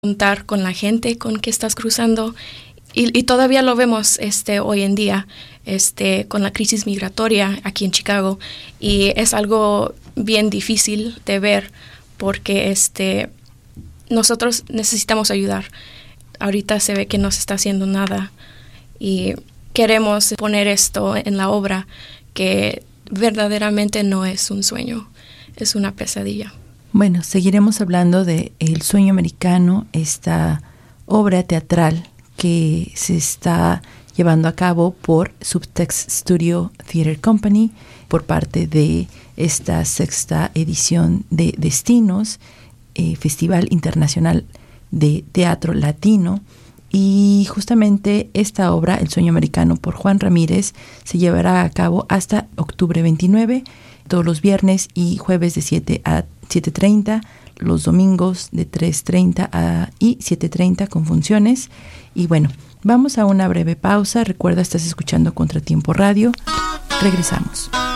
contar con la gente con que estás cruzando. Y todavía lo vemos hoy en día con la crisis migratoria aquí en Chicago. Y es algo bien difícil de ver porque nosotros necesitamos ayudar. Ahorita se ve que no se está haciendo nada y queremos poner esto en la obra, que verdaderamente no es un sueño, es una pesadilla. Bueno, seguiremos hablando de El Sueño Americano, esta obra teatral que se está llevando a cabo por Subtext Studio Theater Company por parte de esta 6ª edición de Destinos, Festival Internacional de Teatro Latino. Y justamente esta obra, El Sueño Americano, por Juan Ramírez, se llevará a cabo hasta octubre 29, todos los viernes y jueves de 7 a 7:30, los domingos de 3:30 y 7:30 con funciones. Y bueno, vamos a una breve pausa. Recuerda, estás escuchando Contratiempo Radio. Regresamos.